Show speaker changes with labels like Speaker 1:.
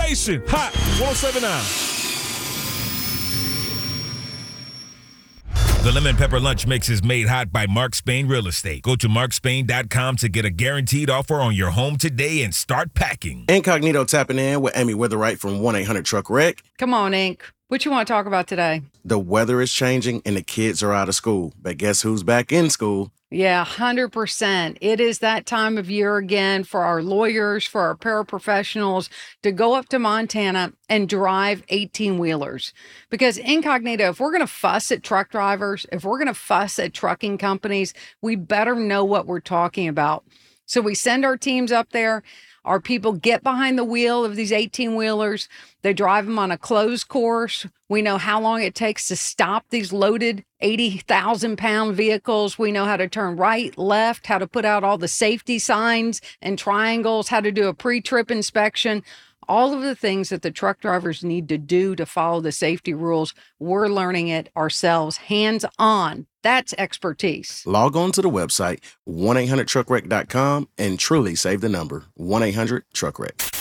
Speaker 1: Nation, hot 107.9.
Speaker 2: The Lemon Pepper Lunch Mix is made hot by Mark Spain Real Estate. Go to markspain.com to get a guaranteed offer on your home today and start packing.
Speaker 3: Incognito tapping in with Amy Witherite from 1-800-TRUCK-WRECK.
Speaker 4: Come on, Ink. What you want to talk about today?
Speaker 3: The weather is changing and the kids are out of school. But guess who's back in school?
Speaker 4: Yeah, 100%. It is that time of year again for our lawyers, for our paraprofessionals to go up to Montana and drive 18-wheelers. Because Incognito, if we're going to fuss at truck drivers, if we're going to fuss at trucking companies, we better know what we're talking about. So we send our teams up there. Our people get behind the wheel of these 18-wheelers. They drive them on a closed course. We know how long it takes to stop these loaded 80,000-pound vehicles. We know how to turn right, left, how to put out all the safety signs and triangles, how to do a pre-trip inspection. All of the things that the truck drivers need to do to follow the safety rules, we're learning it ourselves, hands-on. That's expertise.
Speaker 3: Log on to the website, 1-800-TRUCKWRECK.com, and truly save the number, 1-800-TRUCK-WRECK.